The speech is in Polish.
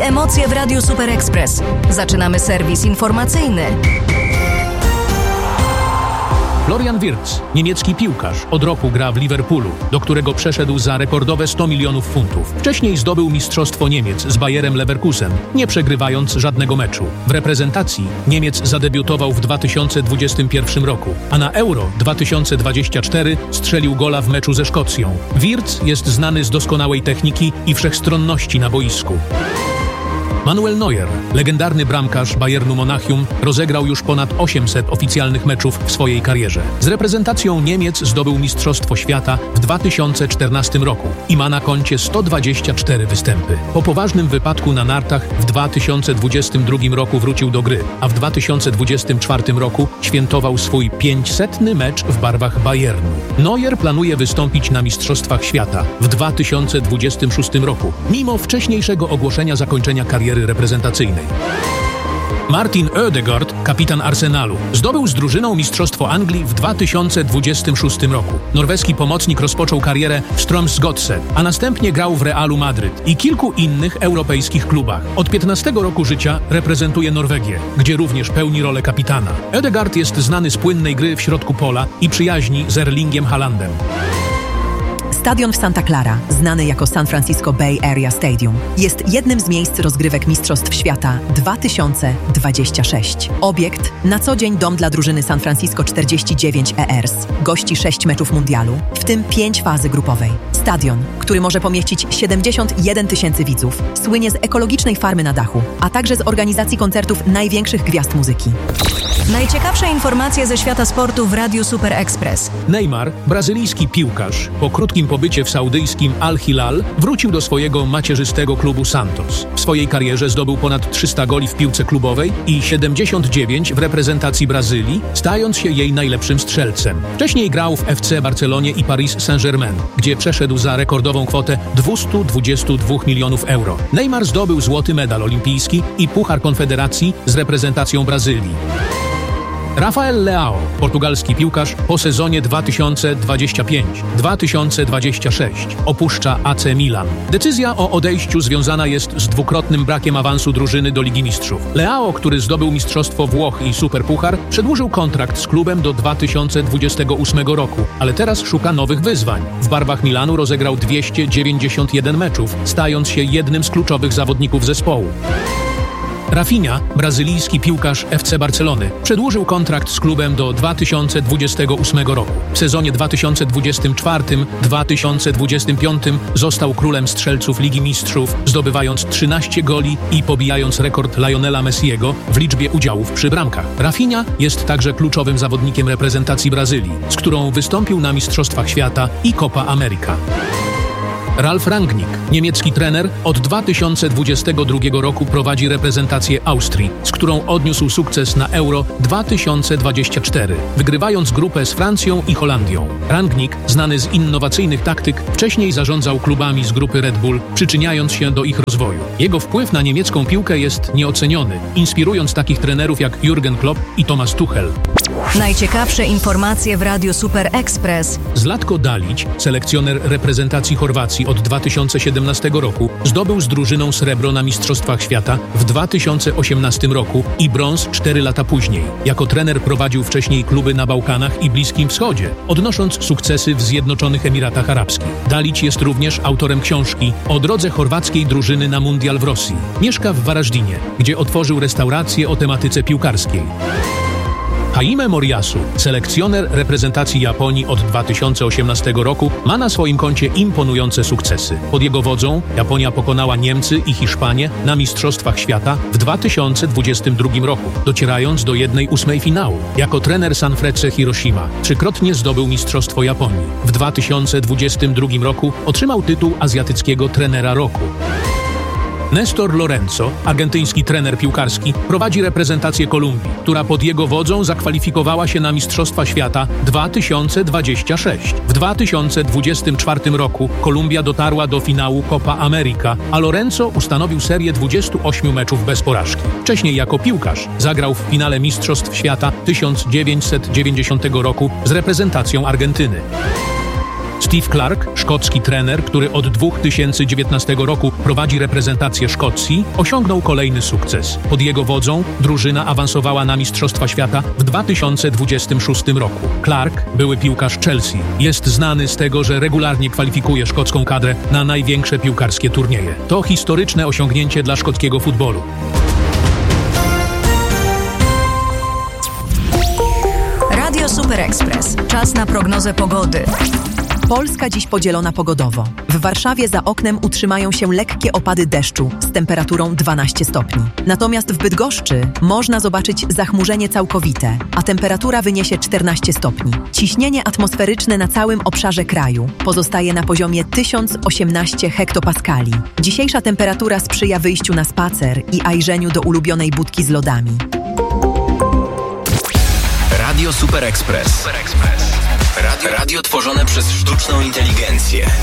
i emocje w Radiu Super Express. Zaczynamy serwis informacyjny. Florian Wirtz, niemiecki piłkarz, od roku gra w Liverpoolu, do którego przeszedł za rekordowe 100 milionów funtów. Wcześniej zdobył mistrzostwo Niemiec z Bayerem Leverkusen, nie przegrywając żadnego meczu. W reprezentacji Niemiec zadebiutował w 2021 roku, a na Euro 2024 strzelił gola w meczu ze Szkocją. Wirtz jest znany z doskonałej techniki i wszechstronności na boisku. Manuel Neuer, legendarny bramkarz Bayernu Monachium, rozegrał już ponad 800 oficjalnych meczów w swojej karierze. Z reprezentacją Niemiec zdobył Mistrzostwo Świata w 2014 roku i ma na koncie 124 występy. Po poważnym wypadku na nartach w 2022 roku wrócił do gry, a w 2024 roku świętował swój 500. mecz w barwach Bayernu. Neuer planuje wystąpić na Mistrzostwach Świata w 2026 roku, mimo wcześniejszego ogłoszenia zakończenia kariery reprezentacyjnej. Martin Ødegaard, kapitan Arsenalu, zdobył z drużyną Mistrzostwo Anglii w 2026 roku. Norweski pomocnik rozpoczął karierę w Strømsgodset, a następnie grał w Realu Madryt i kilku innych europejskich klubach. Od 15 roku życia reprezentuje Norwegię, gdzie również pełni rolę kapitana. Ødegaard jest znany z płynnej gry w środku pola i przyjaźni z Erlingiem Haalandem. Stadion w Santa Clara, znany jako San Francisco Bay Area Stadium, jest jednym z miejsc rozgrywek Mistrzostw Świata 2026. Obiekt, na co dzień dom dla drużyny San Francisco 49 ERS, gości 6 meczów mundialu, w tym 5 fazy grupowej. Stadion, który może pomieścić 71 000 widzów, słynie z ekologicznej farmy na dachu, a także z organizacji koncertów największych gwiazd muzyki. Najciekawsze informacje ze świata sportu w Radiu Super Express. Neymar, brazylijski piłkarz, po krótkim pobycie w saudyjskim Al-Hilal wrócił do swojego macierzystego klubu Santos. W swojej karierze zdobył ponad 300 goli w piłce klubowej i 79 w reprezentacji Brazylii, stając się jej najlepszym strzelcem. Wcześniej grał w FC Barcelonie i Paris Saint-Germain, gdzie przeszedł za rekordową kwotę 222 milionów euro. Neymar zdobył złoty medal olimpijski i Puchar Konfederacji z reprezentacją Brazylii. Rafael Leao, portugalski piłkarz, po sezonie 2025-2026 opuszcza AC Milan. Decyzja o odejściu związana jest z dwukrotnym brakiem awansu drużyny do Ligi Mistrzów. Leao, który zdobył Mistrzostwo Włoch i Superpuchar, przedłużył kontrakt z klubem do 2028 roku, ale teraz szuka nowych wyzwań. W barwach Milanu rozegrał 291 meczów, stając się jednym z kluczowych zawodników zespołu. Rafinha, brazylijski piłkarz FC Barcelony, przedłużył kontrakt z klubem do 2028 roku. W sezonie 2024-2025 został królem strzelców Ligi Mistrzów, zdobywając 13 goli i pobijając rekord Lionela Messiego w liczbie udziałów przy bramkach. Rafinha jest także kluczowym zawodnikiem reprezentacji Brazylii, z którą wystąpił na Mistrzostwach Świata i Copa America. Ralf Rangnick, niemiecki trener, od 2022 roku prowadzi reprezentację Austrii, z którą odniósł sukces na Euro 2024, wygrywając grupę z Francją i Holandią. Rangnick, znany z innowacyjnych taktyk, wcześniej zarządzał klubami z grupy Red Bull, przyczyniając się do ich rozwoju. Jego wpływ na niemiecką piłkę jest nieoceniony, inspirując takich trenerów jak Jürgen Klopp i Thomas Tuchel. Najciekawsze informacje w Radiu Super Express. Zlatko Dalić, selekcjoner reprezentacji Chorwacji od 2017 roku, zdobył z drużyną srebro na Mistrzostwach Świata w 2018 roku i brąz 4 lata później. Jako trener prowadził wcześniej kluby na Bałkanach i Bliskim Wschodzie, odnosząc sukcesy w Zjednoczonych Emiratach Arabskich. Dalić jest również autorem książki o drodze chorwackiej drużyny na mundial w Rosji. Mieszka w Warażdinie, gdzie otworzył restaurację o tematyce piłkarskiej. Hajime Moriyasu, selekcjoner reprezentacji Japonii od 2018 roku, ma na swoim koncie imponujące sukcesy. Pod jego wodzą Japonia pokonała Niemcy i Hiszpanię na Mistrzostwach Świata w 2022 roku, docierając do 1/8 finału. Jako trener Sanfrecce Hiroshima trzykrotnie zdobył Mistrzostwo Japonii. W 2022 roku otrzymał tytuł azjatyckiego trenera roku. Néstor Lorenzo, argentyński trener piłkarski, prowadzi reprezentację Kolumbii, która pod jego wodzą zakwalifikowała się na Mistrzostwa Świata 2026. W 2024 roku Kolumbia dotarła do finału Copa America, a Lorenzo ustanowił serię 28 meczów bez porażki. Wcześniej jako piłkarz zagrał w finale Mistrzostw Świata 1990 roku z reprezentacją Argentyny. Steve Clarke, szkocki trener, który od 2019 roku prowadzi reprezentację Szkocji, osiągnął kolejny sukces. Pod jego wodzą drużyna awansowała na Mistrzostwa Świata w 2026 roku. Clarke, były piłkarz Chelsea, jest znany z tego, że regularnie kwalifikuje szkocką kadrę na największe piłkarskie turnieje. To historyczne osiągnięcie dla szkockiego futbolu. Radio Super Express. Czas na prognozę pogody. Polska dziś podzielona pogodowo. W Warszawie za oknem utrzymają się lekkie opady deszczu z temperaturą 12 stopni. Natomiast w Bydgoszczy można zobaczyć zachmurzenie całkowite, a temperatura wyniesie 14 stopni. Ciśnienie atmosferyczne na całym obszarze kraju pozostaje na poziomie 1018 hektopaskali. Dzisiejsza temperatura sprzyja wyjściu na spacer i ajrzeniu do ulubionej budki z lodami. Radio Super Express. Radio tworzone przez sztuczną inteligencję.